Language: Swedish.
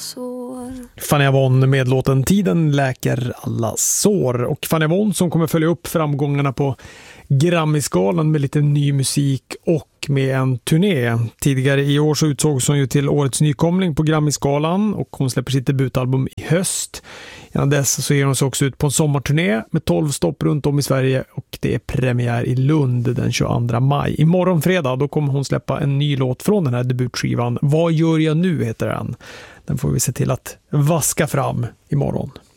sår. Fanny Avon med låten Tiden läker alla sår. Och Fanny Avon som kommer följa upp framgångarna på Grammisgalan med lite ny musik och med en turné. Tidigare i år så utsågs hon ju till årets nykomling på Grammisgalan och hon släpper sitt debutalbum i höst. Innan dess så ger hon sig också ut på en sommarturné med 12 stopp runt om i Sverige och det är premiär i Lund den 22 maj. Imorgon fredag då kommer hon släppa en ny låt från den här debutskivan. Vad gör jag nu heter den. Den får vi se till att vaska fram imorgon.